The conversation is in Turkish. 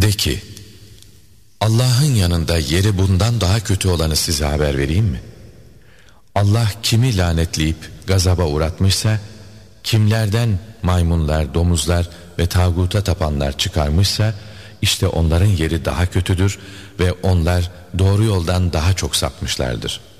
De ki, Allah'ın yanında yeri bundan daha kötü olanı size haber vereyim mi? Allah kimi lanetleyip gazaba uğratmışsa, kimlerden maymunlar, domuzlar ve tağuta tapanlar çıkarmışsa, işte onların yeri daha kötüdür ve onlar doğru yoldan daha çok sapmışlardır.